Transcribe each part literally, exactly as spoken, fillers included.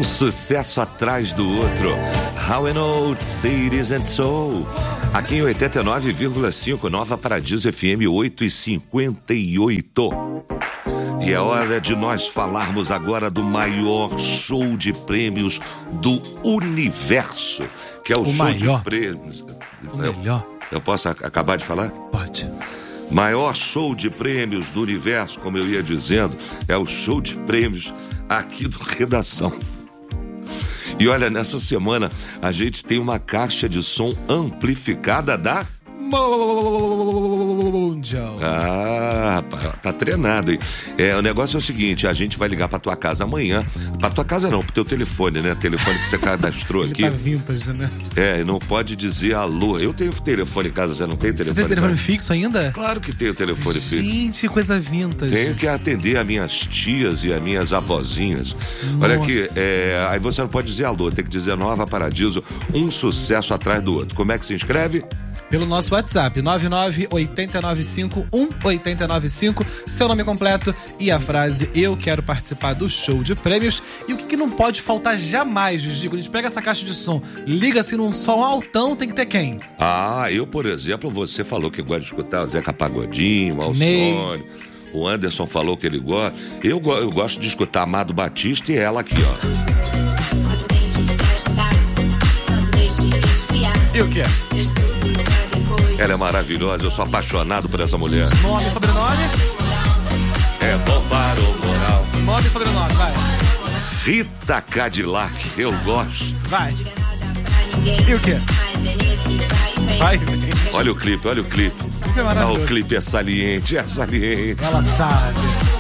Um sucesso atrás do outro. How an Old City Isn't So. Aqui em oitenta e nove vírgula cinco, Nova Paradiso F M oito e cinquenta e oito. E é hora de nós falarmos agora do maior show de prêmios do universo, que é o, o show maior. de prêmios. O eu, melhor. Eu posso ac- acabar de falar? Pode. Maior show de prêmios do universo, como eu ia dizendo, é o show de prêmios aqui do Redação. E olha, nessa semana a gente tem uma caixa de som amplificada da Mundial. Ah, rapaz, tá treinado, hein? É, o negócio é o seguinte, a gente vai ligar pra tua casa amanhã. Pra tua casa não, pro teu telefone, né? Telefone que você cadastrou aqui. Ele tá vintage, né? É, e não pode dizer alô. Eu tenho telefone em casa, você não tem telefone? Você tem telefone fixo ainda? Claro que tenho telefone gente, fixo. Gente, coisa vintage. Tenho que atender as minhas tias e as minhas avozinhas. Nossa. Olha aqui, é, aí você não pode dizer alô, tem que dizer Nova Paradiso, um sucesso atrás do outro. Como é que se inscreve? Pelo nosso WhatsApp, nove nove oito nove cinco um oito nove cinco, seu nome completo e a frase eu quero participar do show de prêmios. E o que, que não pode faltar jamais, Gigi? Quando a gente pega essa caixa de som, liga assim num som altão, tem que ter quem? Ah, eu, por exemplo, você falou que gosta de escutar o Zeca Pagodinho, o Alcione, o Anderson falou que ele gosta. Eu, eu gosto de escutar Amado Batista e ela aqui, ó. E o que é? Ela é maravilhosa, eu sou apaixonado por essa mulher. Nome e sobrenome? É bom para o moral. Nome e sobrenome, vai. Rita Cadillac, eu gosto. Vai. E o quê? Vai. Olha o clipe, olha o clipe. O que é maravilhoso. Ah, o clipe é saliente, é saliente. Ela sabe.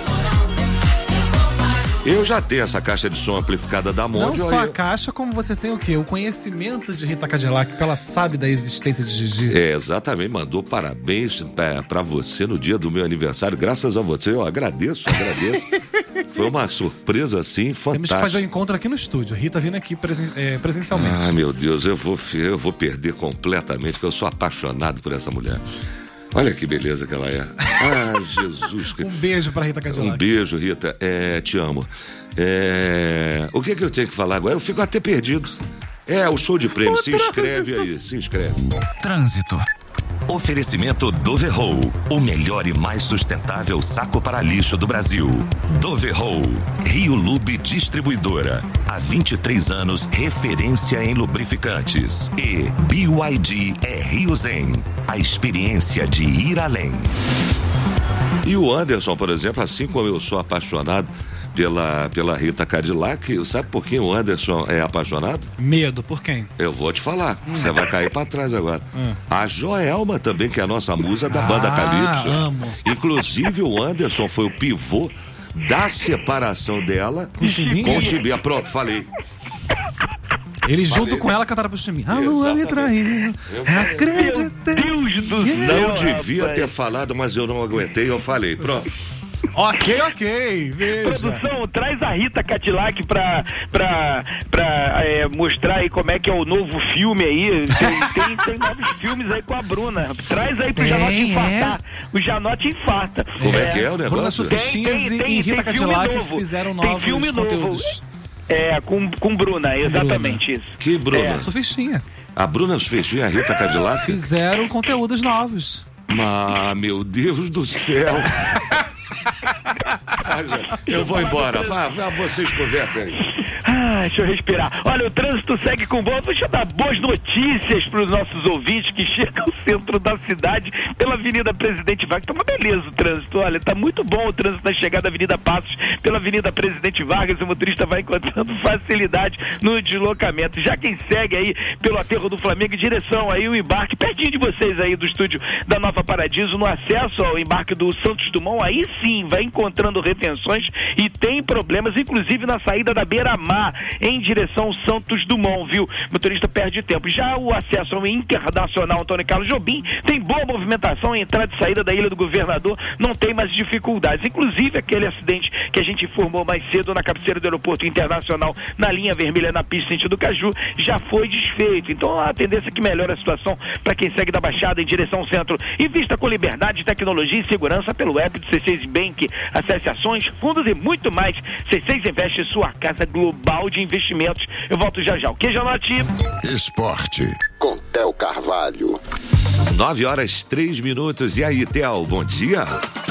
Eu já tenho essa caixa de som amplificada da Monte. Não só a eu... caixa, como você tem o quê? O conhecimento de Rita Cadillac, que ela sabe da existência de Gigi. É, exatamente. Mandou parabéns pra, pra você no dia do meu aniversário. Graças a você, eu agradeço, agradeço. Foi uma surpresa, assim, fantástica. Temos que fazer um encontro aqui no estúdio. Rita vindo aqui presen- é, presencialmente. Ah, meu Deus, eu vou, eu vou perder completamente, porque eu sou apaixonado por essa mulher. Olha que beleza que ela é. Ah, Jesus. Um beijo pra Rita Cadillac. Um beijo, Rita. É, te amo. É... O que é que eu tenho que falar agora? Eu fico até perdido. É, o show de prêmio. Se inscreve aí, se inscreve. Trânsito. Oferecimento Doverroll, o melhor e mais sustentável saco para lixo do Brasil. Doverroll, Rio Lube Distribuidora. Há vinte e três anos, referência em lubrificantes. E B Y D é Rio Zen, a experiência de ir além. E o Anderson, por exemplo, assim como eu sou apaixonado pela, pela Rita Cadillac, sabe por quem o Anderson é apaixonado? Medo, por quem? Eu vou te falar, hum. Você vai cair pra trás agora. Hum. A Joelma também, que é a nossa musa da banda ah, Calypso. Amo. Inclusive o Anderson foi o pivô da separação dela com Chimbinha. Com Chimbinha. Pronto, falei. Eles junto com ela cantaram pro Chimbinha. A lua me traiu, acreditei. Meu Deus do céu. Não devia rapaz. ter falado, mas eu não aguentei, eu falei. Pronto. Ok, ok, veja. Produção, traz a Rita Cadillac pra, pra, pra é, mostrar aí como é que é o novo filme aí. Tem, tem, tem novos filmes aí com a Bruna. Traz aí pro Janote infartar. É. O Janote infarta. Como é, é que é o negócio? Bruna Sufistinhas e, e Rita Cadillac fizeram novos tem filme conteúdos. Novo. É, com, com Bruna, exatamente Bruna. Isso. Que Bruna? É. Sufistinha. A Bruna Sufistinha e a Rita Cadillac? Fizeram conteúdos novos. Ah, meu Deus do céu. Eu vou embora, vá, vá, vocês conversem aí. Ah, deixa eu respirar. Olha, o trânsito segue com boa. Deixa eu dar boas notícias para os nossos ouvintes que chegam ao centro da cidade pela Avenida Presidente Vargas. Tá uma beleza o trânsito. Olha, tá muito bom o trânsito na chegada da Avenida Passos pela Avenida Presidente Vargas. O motorista vai encontrando facilidade no deslocamento. Já quem segue aí pelo aterro do Flamengo em direção aí o embarque, pertinho de vocês aí do estúdio da Nova Paradiso, no acesso ao embarque do Santos Dumont, aí sim vai encontrando retenções e tem problemas, inclusive na saída da Beira-Mar em direção ao Santos Dumont, viu? O motorista perde tempo. Já o acesso ao Internacional Antônio Carlos Jobim tem boa movimentação, a entrada e saída da Ilha do Governador não tem mais dificuldades. Inclusive aquele acidente que a gente informou mais cedo na cabeceira do Aeroporto Internacional, na linha vermelha, na pista sentido Caju, já foi desfeito. Então a tendência é que melhora a situação para quem segue da Baixada em direção ao centro. Invista com liberdade, tecnologia e segurança pelo app do C seis Bank. Acesse ações, fundos e muito mais. C seis Investe, sua casa global. Balde Investimentos. Eu volto já já. O que, Janote? Esporte com Theo Carvalho. nove horas, três minutos. E aí, Theo, bom dia.